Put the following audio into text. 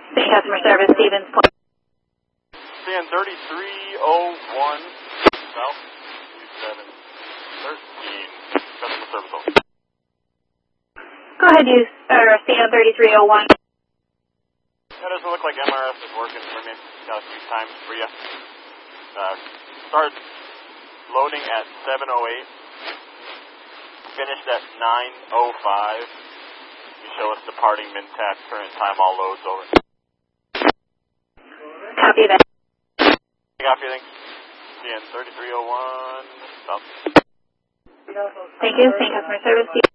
Same customer service, Stevens Point. CN 3301 South 2713. Customer service over. Go ahead, use CN 3301. That doesn't look like MRS is working for me. Got a few times for you. Start loading at 7:08. Finished at 9:05. You show us departing min-tax. Current time all loads over. Copy that. Copy, thanks. CN 3301 South. Thank you. Same customer service.